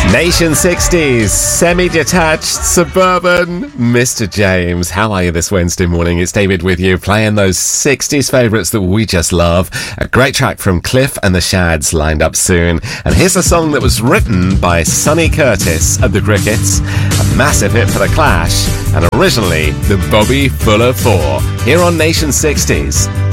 Nation 60s, semi-detached, suburban, Mr. James. How are you this Wednesday morning? It's David with you, playing those 60s favourites that we just love. A great track from Cliff and the Shads lined up soon. And here's a song that was written by Sonny Curtis of the Crickets, a massive hit for The Clash, and originally the Bobby Fuller Four, here on Nation 60s.